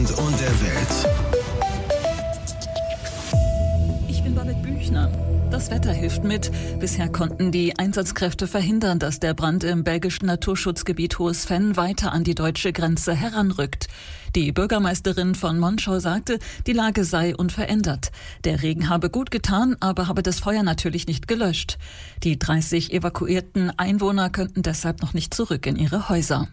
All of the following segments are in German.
Und der Welt. Ich bin Babette Büchner. Das Wetter hilft mit. Bisher konnten die Einsatzkräfte verhindern, dass der Brand im belgischen Naturschutzgebiet Hohes Venn weiter an die deutsche Grenze heranrückt. Die Bürgermeisterin von Monschau sagte, die Lage sei unverändert. Der Regen habe gut getan, aber habe das Feuer natürlich nicht gelöscht. Die 30 evakuierten Einwohner könnten deshalb noch nicht zurück in ihre Häuser.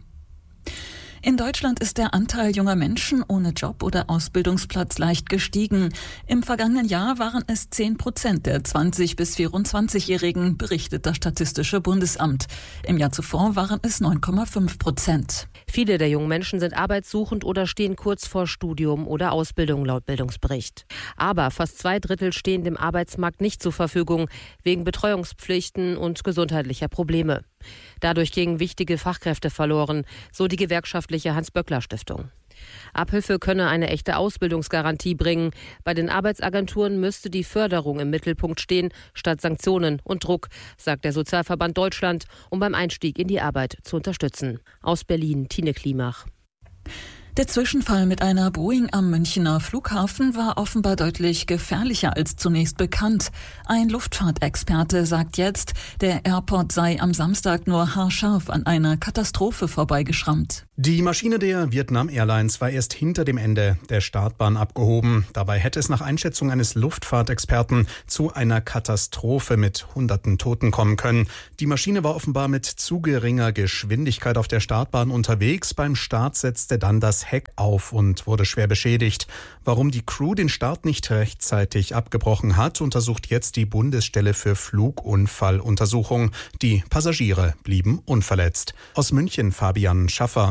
In Deutschland ist der Anteil junger Menschen ohne Job oder Ausbildungsplatz leicht gestiegen. Im vergangenen Jahr waren es 10% der 20- bis 24-Jährigen, berichtet das Statistische Bundesamt. Im Jahr zuvor waren es 9,5%. Viele der jungen Menschen sind arbeitssuchend oder stehen kurz vor Studium oder Ausbildung, laut Bildungsbericht. Aber fast 2/3 stehen dem Arbeitsmarkt nicht zur Verfügung, wegen Betreuungspflichten und gesundheitlicher Probleme. Dadurch gingen wichtige Fachkräfte verloren, so die gewerkschaftliche Hans-Böckler-Stiftung. Abhilfe könne eine echte Ausbildungsgarantie bringen. Bei den Arbeitsagenturen müsste die Förderung im Mittelpunkt stehen, statt Sanktionen und Druck, sagt der Sozialverband Deutschland, um beim Einstieg in die Arbeit zu unterstützen. Aus Berlin, Tine Klimach. Der Zwischenfall mit einer Boeing am Münchner Flughafen war offenbar deutlich gefährlicher als zunächst bekannt. Ein Luftfahrtexperte sagt jetzt, der Airport sei am Samstag nur haarscharf an einer Katastrophe vorbeigeschrammt. Die Maschine der Vietnam Airlines war erst hinter dem Ende der Startbahn abgehoben. Dabei hätte es nach Einschätzung eines Luftfahrtexperten zu einer Katastrophe mit Hunderten Toten kommen können. Die Maschine war offenbar mit zu geringer Geschwindigkeit auf der Startbahn unterwegs. Beim Start setzte dann das Heck auf und wurde schwer beschädigt. Warum die Crew den Start nicht rechtzeitig abgebrochen hat, untersucht jetzt die Bundesstelle für Flugunfalluntersuchung. Die Passagiere blieben unverletzt. Aus München Fabian Schaffer.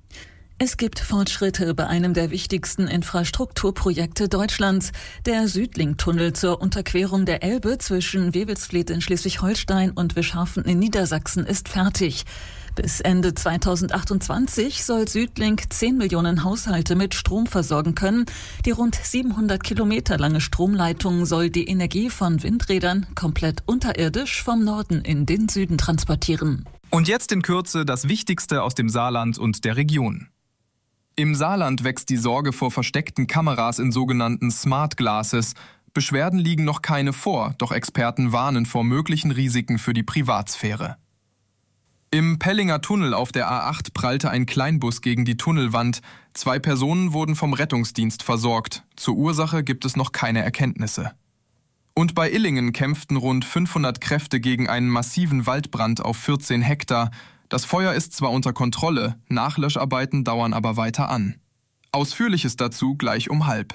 Es gibt Fortschritte bei einem der wichtigsten Infrastrukturprojekte Deutschlands. Der Südlink-Tunnel zur Unterquerung der Elbe zwischen Wewelsfleth in Schleswig-Holstein und Wischhafen in Niedersachsen ist fertig. Bis Ende 2028 soll Südlink 10 Millionen Haushalte mit Strom versorgen können. Die rund 700 Kilometer lange Stromleitung soll die Energie von Windrädern komplett unterirdisch vom Norden in den Süden transportieren. Und jetzt in Kürze das Wichtigste aus dem Saarland und der Region. Im Saarland wächst die Sorge vor versteckten Kameras in sogenannten Smart Glasses. Beschwerden liegen noch keine vor, doch Experten warnen vor möglichen Risiken für die Privatsphäre. Im Pellinger Tunnel auf der A8 prallte ein Kleinbus gegen die Tunnelwand. 2 Personen wurden vom Rettungsdienst versorgt. Zur Ursache gibt es noch keine Erkenntnisse. Und bei Illingen kämpften rund 500 Kräfte gegen einen massiven Waldbrand auf 14 Hektar. Das Feuer ist zwar unter Kontrolle, Nachlöscharbeiten dauern aber weiter an. Ausführliches dazu gleich um 12:30.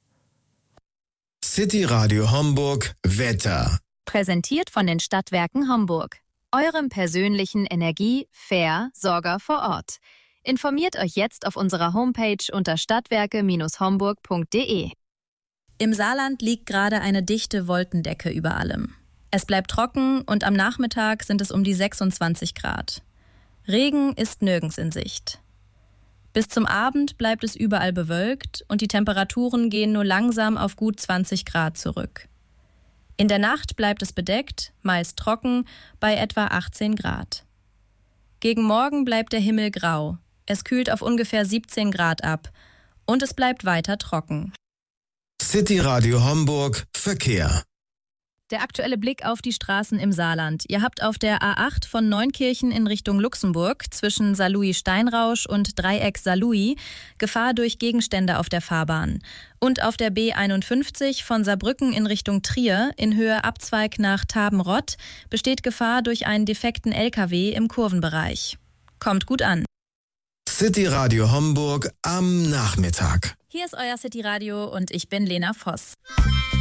City Radio Homburg Wetter. Präsentiert von den Stadtwerken Homburg. Eurem persönlichen Energie-Versorger vor Ort. Informiert euch jetzt auf unserer Homepage unter stadtwerke-homburg.de. Im Saarland liegt gerade eine dichte Wolkendecke über allem. Es bleibt trocken und am Nachmittag sind es um die 26 Grad. Regen ist nirgends in Sicht. Bis zum Abend bleibt es überall bewölkt und die Temperaturen gehen nur langsam auf gut 20 Grad zurück. In der Nacht bleibt es bedeckt, meist trocken, bei etwa 18 Grad. Gegen Morgen bleibt der Himmel grau. Es kühlt auf ungefähr 17 Grad ab und es bleibt weiter trocken. City Radio Homburg Verkehr. Der aktuelle Blick auf die Straßen im Saarland. Ihr habt auf der A8 von Neunkirchen in Richtung Luxemburg zwischen Saarlouis-Steinrausch und Dreieck Saarlouis Gefahr durch Gegenstände auf der Fahrbahn. Und auf der B51 von Saarbrücken in Richtung Trier in Höhe Abzweig nach Tabenrott besteht Gefahr durch einen defekten LKW im Kurvenbereich. Kommt gut an. City Radio Homburg am Nachmittag. Hier ist euer City Radio und ich bin Lena Voss.